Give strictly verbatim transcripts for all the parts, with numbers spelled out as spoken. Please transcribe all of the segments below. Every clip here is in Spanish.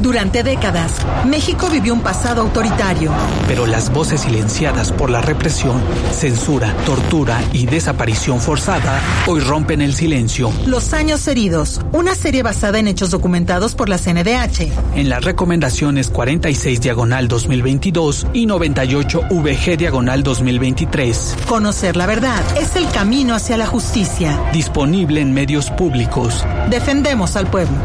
Durante décadas, México vivió un pasado autoritario. Pero las voces silenciadas por la represión, censura, tortura y desaparición forzada hoy rompen el silencio. Los años heridos, una serie basada en hechos documentados por la C N D H. En las recomendaciones cuarenta y seis diagonal dos mil veintidós y noventa y ocho V G diagonal dos mil veintitrés. Conocer la verdad es el camino hacia la justicia. Disponible en medios públicos. Defendemos al pueblo.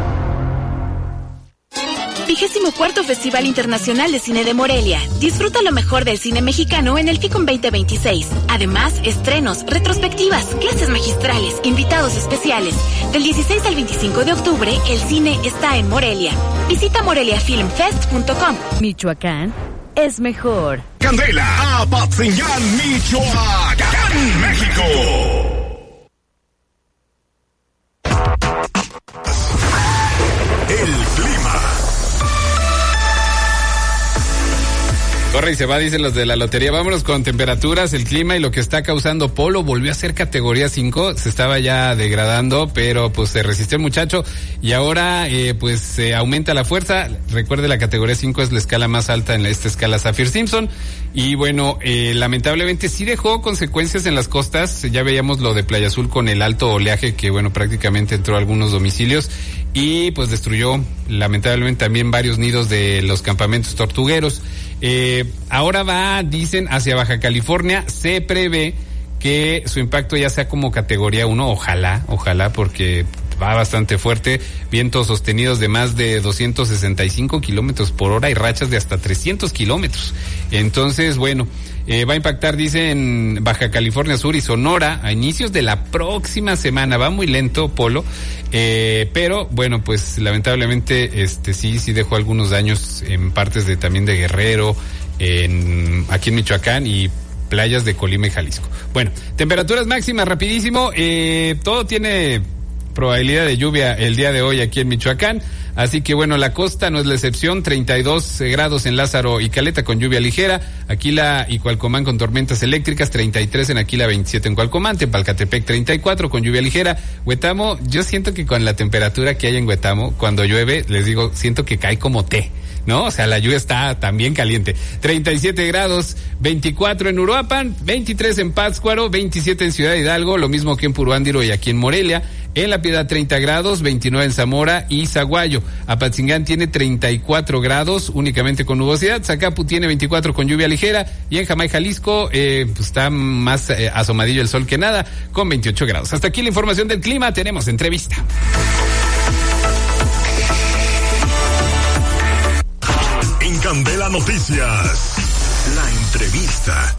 Vigésimo cuarto Festival Internacional de Cine de Morelia. Disfruta lo mejor del cine mexicano en el FICOM veinte veintiséis. Además, estrenos, retrospectivas, clases magistrales, invitados especiales. Del dieciséis al veinticinco de octubre, el cine está en Morelia. Visita morelia film fest punto com. Michoacán es mejor. Candela, Apatzingán, Michoacán, México. El clima. Corre y se va, dicen los de la lotería. Vámonos con temperaturas, el clima y lo que está causando Polo. Volvió a ser categoría cinco, se estaba ya degradando, pero pues se resistió el muchacho y ahora eh, pues se eh, aumenta la fuerza. Recuerde, la categoría cinco es la escala más alta en esta escala Saffir-Simpson. Y bueno, eh, lamentablemente sí dejó consecuencias en las costas. Ya veíamos lo de Playa Azul con el alto oleaje que, bueno, prácticamente entró a algunos domicilios y pues destruyó lamentablemente también varios nidos de los campamentos tortugueros. Eh, ahora va, dicen, hacia Baja California. Se prevé que su impacto ya sea como categoría uno, ojalá, ojalá, porque va bastante fuerte, vientos sostenidos de más de doscientos sesenta y cinco kilómetros por hora y rachas de hasta trescientos kilómetros. Entonces, bueno, eh, va a impactar, dice, en Baja California Sur y Sonora a inicios de la próxima semana. Va muy lento, Polo, eh, pero bueno, pues lamentablemente, este, sí, sí dejó algunos daños en partes de también de Guerrero, en aquí en Michoacán y playas de Colima y Jalisco. Bueno, temperaturas máximas, rapidísimo, eh, todo tiene probabilidad de lluvia el día de hoy aquí en Michoacán, así que bueno, la costa no es la excepción, treinta y dos grados en Lázaro y Caleta con lluvia ligera, Aquila y Cualcomán con tormentas eléctricas, treinta y tres en Aquila, veintisiete en Cualcomán, Tepalcatepec treinta y cuatro con lluvia ligera, Huetamo, yo siento que con la temperatura que hay en Huetamo, cuando llueve, les digo, siento que cae como té, ¿no? O sea, la lluvia está también caliente. treinta y siete grados, veinticuatro en Uruapan, veintitrés en Pátzcuaro, veintisiete en Ciudad Hidalgo, lo mismo que en Puruándiro y aquí en Morelia. En La Piedad treinta grados, veintinueve en Zamora y Zaguayo. Apatzingán tiene treinta y cuatro grados, únicamente con nubosidad. Zacapu tiene veinticuatro con lluvia ligera. Y en Jamay, Jalisco, eh, pues está más eh, asomadillo el sol que nada, con veintiocho grados. Hasta aquí la información del clima. Tenemos entrevista. En Candela Noticias, la entrevista.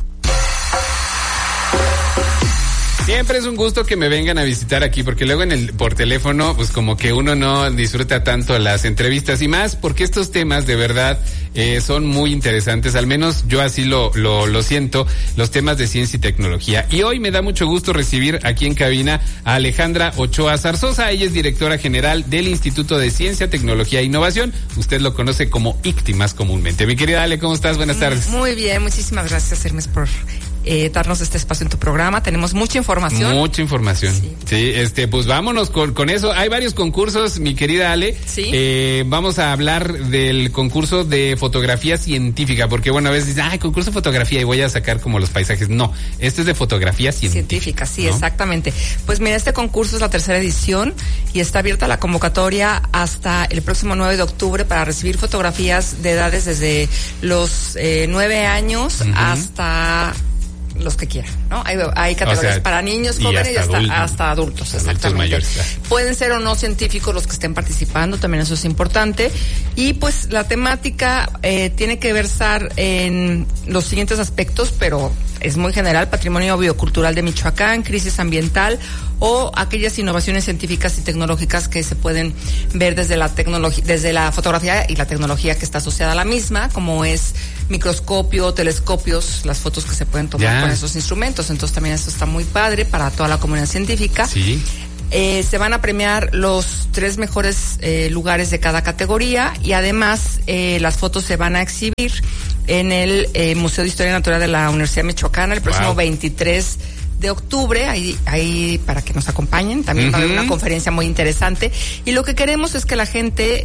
Siempre es un gusto que me vengan a visitar aquí, porque luego en el por teléfono, pues como que uno no disfruta tanto las entrevistas y más, porque estos temas de verdad eh, son muy interesantes, al menos yo así lo, lo, lo siento, los temas de ciencia y tecnología. Y hoy me da mucho gusto recibir aquí en cabina a Alejandra Ochoa Zarzosa. Ella es directora general del Instituto de Ciencia, Tecnología e Innovación. Usted lo conoce como I C T I más comúnmente. Mi querida Ale, ¿cómo estás? Buenas tardes. Muy bien, muchísimas gracias, Hermes, por Eh, darnos este espacio en tu programa. Tenemos mucha información. Mucha información. Sí, sí este, pues vámonos con, con eso. Hay varios concursos, mi querida Ale. Sí. Eh, vamos a hablar del concurso de fotografía científica, porque bueno, a veces dicen, ay, concurso de fotografía y voy a sacar como los paisajes. No, este es de fotografía científica. Científica, sí, ¿no? Exactamente. Pues mira, este concurso es la tercera edición y está abierta la convocatoria hasta el próximo nueve de octubre para recibir fotografías de edades desde los eh, nueve años uh-huh. hasta los que quieran, ¿no? Hay, hay categorías, o sea, para niños, jóvenes y hasta, y hasta, adultos, hasta adultos, exactamente. Adultos mayores. Pueden ser o no científicos los que estén participando, también eso es importante. Y pues la temática eh, tiene que versar en los siguientes aspectos, pero es muy general: patrimonio biocultural de Michoacán, crisis ambiental o aquellas innovaciones científicas y tecnológicas que se pueden ver desde la tecnología, desde la fotografía y la tecnología que está asociada a la misma, como es microscopio, telescopios, las fotos que se pueden tomar ya con esos instrumentos. Entonces también esto está muy padre para toda la comunidad científica. Sí. Eh, se van a premiar los tres mejores eh, lugares de cada categoría y además eh, las fotos se van a exhibir en el eh, Museo de Historia Natural de la Universidad Michoacana el próximo wow. veintitrés de octubre, ahí, ahí para que nos acompañen, también uh-huh. va a haber una conferencia muy interesante y lo que queremos es que la gente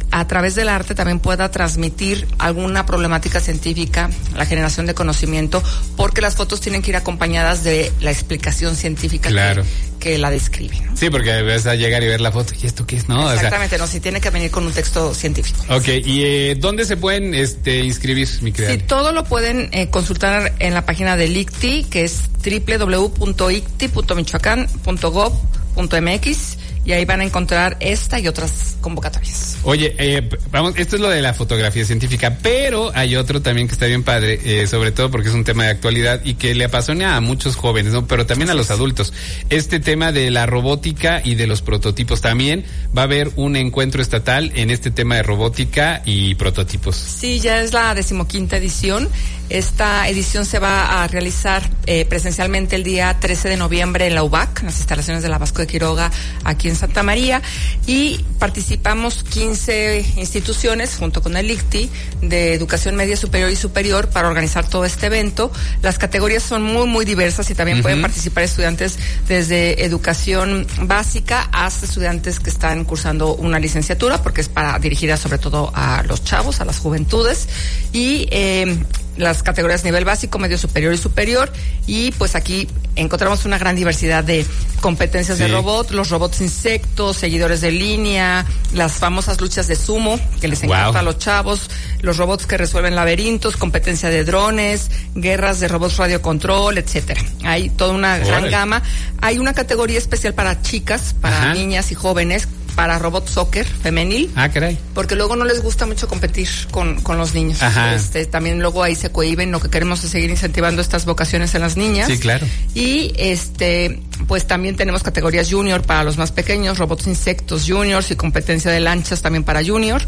a través del arte también pueda transmitir alguna problemática científica, la generación de conocimiento, porque las fotos tienen que ir acompañadas de la explicación científica claro. que, que la describe, ¿no? Sí, porque vas a llegar y ver la foto, ¿y esto qué es? No, exactamente, o sea, no, si tiene que venir con un texto científico. Ok, ¿y eh, dónde se pueden este, inscribir, mi querida? Sí, todo lo pueden eh, consultar en la página del I C T I, que es doble u doble u doble u punto i c t i punto michoacán punto gob punto m x, y ahí van a encontrar esta y otras convocatorias. Oye, eh, vamos, esto es lo de la fotografía científica, pero hay otro también que está bien padre, eh, sobre todo porque es un tema de actualidad y que le apasiona a muchos jóvenes, ¿no? Pero también a los adultos. Este tema de la robótica y de los prototipos. También va a haber un encuentro estatal en este tema de robótica y prototipos. Sí, ya es la decimoquinta edición. Esta edición se va a realizar eh, presencialmente el día trece de noviembre en la U B A C, en las instalaciones de la Vasco de Quiroga, aquí en Santa María, y participamos quince instituciones junto con el I C T I de educación media superior y superior para organizar todo este evento. Las categorías son muy muy diversas y también uh-huh. pueden participar estudiantes desde educación básica hasta estudiantes que están cursando una licenciatura, porque es para dirigida sobre todo a los chavos, a las juventudes, y eh, las categorías nivel básico, medio superior y superior, y pues aquí encontramos una gran diversidad de competencias sí. de robot, los robots insectos, seguidores de línea, las famosas luchas de sumo que les encanta wow. a los chavos, los robots que resuelven laberintos, competencia de drones, guerras de robots radiocontrol, etcétera. Hay toda una Órale. gran gama. Hay una categoría especial para chicas, para Ajá. niñas y jóvenes, para robot soccer femenil. Ah, caray. Porque luego no les gusta mucho competir con, con los niños. Ajá. Este, también luego ahí se cohíben. Lo que queremos es seguir incentivando estas vocaciones en las niñas. Sí, claro. Y este, pues también tenemos categorías junior para los más pequeños, robots insectos juniors y competencia de lanchas también para junior.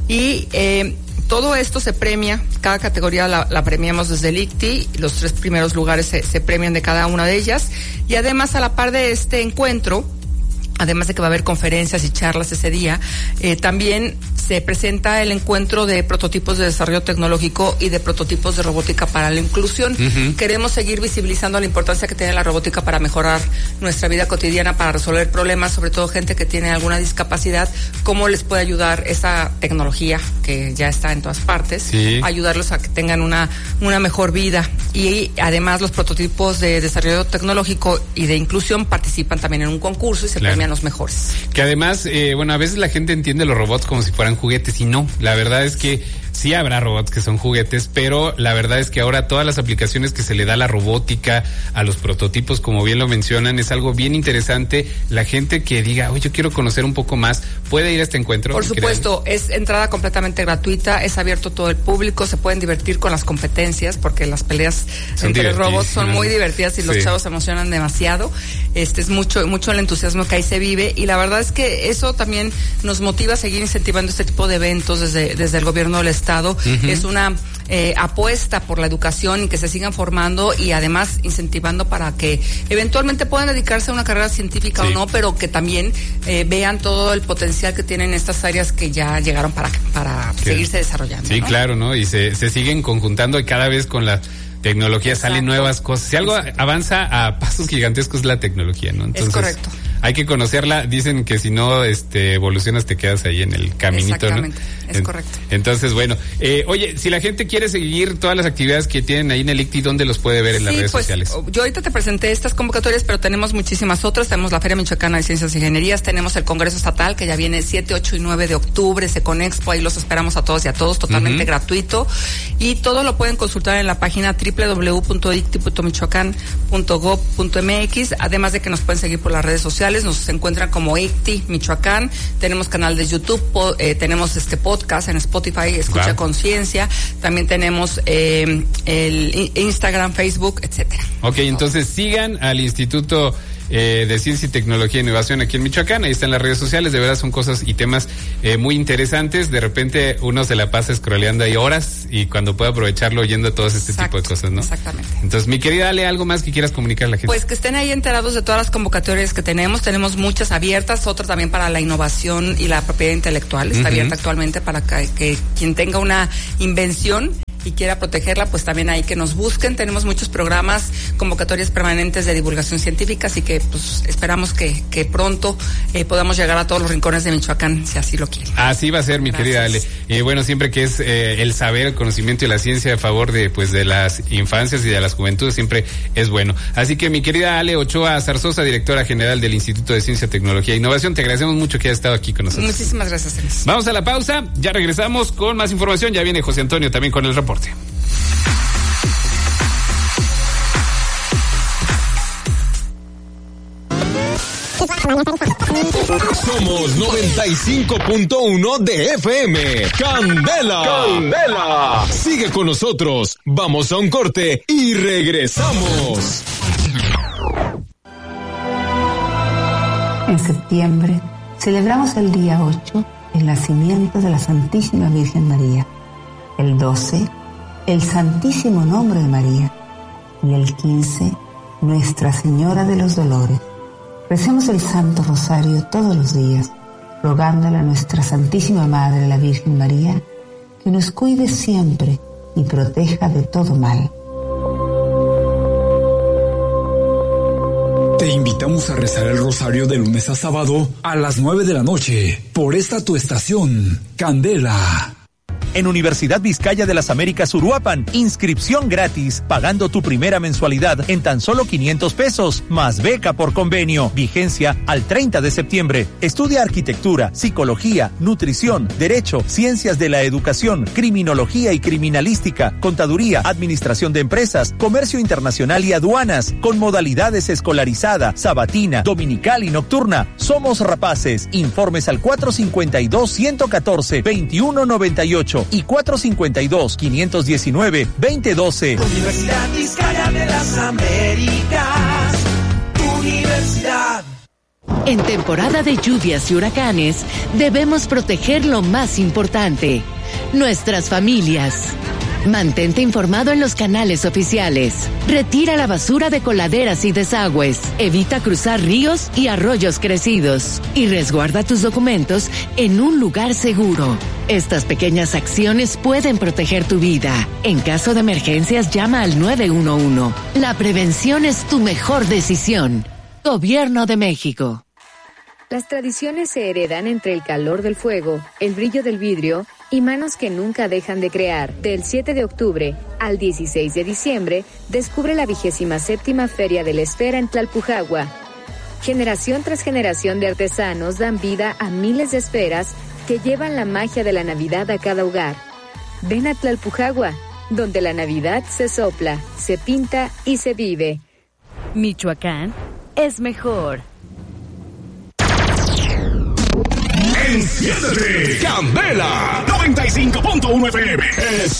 Y eh, todo esto se premia, cada categoría la, la premiamos desde el I C T I, los tres primeros lugares se, se premian de cada una de ellas. Y además, a la par de este encuentro, además de que va a haber conferencias y charlas ese día, eh, también se presenta el encuentro de prototipos de desarrollo tecnológico y de prototipos de robótica para la inclusión. Uh-huh. Queremos seguir visibilizando la importancia que tiene la robótica para mejorar nuestra vida cotidiana, para resolver problemas, sobre todo gente que tiene alguna discapacidad, cómo les puede ayudar esa tecnología que ya está en todas partes, sí. ayudarlos a que tengan una, una mejor vida. Y además los prototipos de desarrollo tecnológico y de inclusión participan también en un concurso y se claro. premian los mejores. Que además, eh, bueno, a veces la gente entiende los robots como si fueran juguetes y no, la verdad es que sí habrá robots que son juguetes, pero la verdad es que ahora todas las aplicaciones que se le da a la robótica, a los prototipos, como bien lo mencionan, es algo bien interesante. La gente que diga, oye, yo quiero conocer un poco más, puede ir a este encuentro. Por supuesto, es entrada completamente gratuita, es abierto a todo el público, se pueden divertir con las competencias, porque las peleas son entre robots son muy divertidas y sí. los chavos se emocionan demasiado. Este es mucho, mucho el entusiasmo que ahí se vive, y la verdad es que eso también nos motiva a seguir incentivando este tipo de eventos desde, desde el gobierno del Estado. Uh-huh. Es una eh, apuesta por la educación y que se sigan formando, y además incentivando para que eventualmente puedan dedicarse a una carrera científica sí. o no, pero que también eh, vean todo el potencial que tienen estas áreas que ya llegaron para, para seguirse desarrollando. Sí, ¿no? claro, ¿no? Y se, se siguen conjuntando, y cada vez con la tecnología Exacto. salen nuevas cosas. Si algo Exacto. avanza a pasos gigantescos es la tecnología, ¿no? Entonces, es correcto. Hay que conocerla. Dicen que si no este evolucionas te quedas ahí en el caminito, Exactamente. ¿no? Es en, correcto. Entonces, bueno, eh, oye, si la gente quiere seguir todas las actividades que tienen ahí en el I C T I, ¿dónde los puede ver en sí, las redes pues, sociales? Yo ahorita te presenté estas convocatorias, pero tenemos muchísimas otras. Tenemos la Feria Michoacana de Ciencias e Ingenierías, tenemos el Congreso Estatal, que ya viene siete, ocho y nueve de octubre, Seconexpo, ahí los esperamos a todos y a todos, totalmente uh-huh. gratuito. Y todo lo pueden consultar en la página doble u doble u doble u punto i c t i punto michoacán punto gob punto m x, además de que nos pueden seguir por las redes sociales, nos encuentran como I C T I Michoacán, tenemos canal de YouTube, po, eh, tenemos este podcast en Spotify, Escucha wow. Conciencia, también tenemos eh, el Instagram, Facebook, etcétera. Ok, entonces sigan al Instituto eh, de Ciencia y Tecnología e Innovación aquí en Michoacán, ahí están las redes sociales, de verdad son cosas y temas eh, muy interesantes. De repente uno se la pasa scrolleando ahí horas, y cuando puede aprovecharlo oyendo todo este Exacto, tipo de cosas, ¿no? Exactamente. Entonces, mi querida Ale, ¿algo más que quieras comunicar a la gente? Pues que estén ahí enterados de todas las convocatorias que tenemos, tenemos muchas abiertas, otras también para la innovación y la propiedad intelectual, está uh-huh. abierta actualmente para que, que quien tenga una invención y quiera protegerla, pues también hay que nos busquen. Tenemos muchos programas, convocatorias permanentes de divulgación científica, así que pues esperamos que, que pronto eh, podamos llegar a todos los rincones de Michoacán, si así lo quieren. Así va a ser, mi Gracias. querida Ale. Eh, bueno, siempre que es eh, el saber, el conocimiento y la ciencia a favor de pues de las infancias y de las juventudes, siempre es bueno. Así que mi querida Ale Ochoa Zarzosa, directora general del Instituto de Ciencia, Tecnología e Innovación, te agradecemos mucho que hayas estado aquí con nosotros. Muchísimas gracias, Enes. Vamos a la pausa, ya regresamos con más información, ya viene José Antonio también con el reporte. Somos noventa y cinco punto uno de F M. Candela. Candela. Sigue con nosotros. Vamos a un corte y regresamos. En septiembre celebramos el día ocho el nacimiento de la Santísima Virgen María. El doce, el Santísimo Nombre de María. Y el quince, Nuestra Señora de los Dolores. Recemos el Santo Rosario todos los días, rogándole a nuestra Santísima Madre, la Virgen María, que nos cuide siempre y proteja de todo mal. Te invitamos a rezar el rosario de lunes a sábado a las nueve de la noche por esta tu estación, Candela. En Universidad Vizcaya de las Américas Uruapan, inscripción gratis, pagando tu primera mensualidad en tan solo quinientos pesos, más beca por convenio, vigencia al treinta de septiembre. Estudia arquitectura, psicología, nutrición, derecho, ciencias de la educación, criminología y criminalística, contaduría, administración de empresas, comercio internacional y aduanas, con modalidades escolarizada, sabatina, dominical y nocturna. Somos rapaces. Informes al cuatro cinco dos, uno uno cuatro, veintiuno noventa y ocho. Y cuatro cinco dos, quinientos diecinueve, veinte doce. Universidad Vizcaya de las Américas, Universidad. En temporada de lluvias y huracanes, debemos proteger lo más importante, nuestras familias. Mantente informado en los canales oficiales. Retira la basura de coladeras y desagües. Evita cruzar ríos y arroyos crecidos. Y resguarda tus documentos en un lugar seguro. Estas pequeñas acciones pueden proteger tu vida. En caso de emergencias, llama al nueve uno uno. La prevención es tu mejor decisión. Gobierno de México. Las tradiciones se heredan entre el calor del fuego, el brillo del vidrio y manos que nunca dejan de crear. Del siete de octubre al dieciséis de diciembre, descubre la vigésima séptima Feria de la Esfera en Tlalpujagua. Generación tras generación de artesanos dan vida a miles de esferas que llevan la magia de la Navidad a cada hogar. Ven a Tlalpujagua, donde la Navidad se sopla, se pinta y se vive. Michoacán es mejor. Enciéndete, Candela, noventa y cinco punto uno F M. Es